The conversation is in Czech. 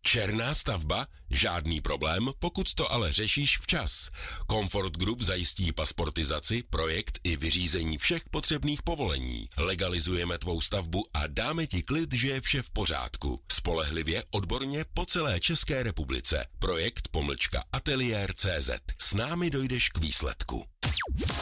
Černá stavba? Žádný problém, pokud to ale řešíš včas. Comfort Group zajistí pasportizaci, projekt i vyřízení všech potřebných povolení. Legalizujeme tvou stavbu a dáme ti klid, že je vše v pořádku. Spolehlivě, odborně po celé České republice. Projekt _ateliér.cz. S námi dojdeš k výsledku.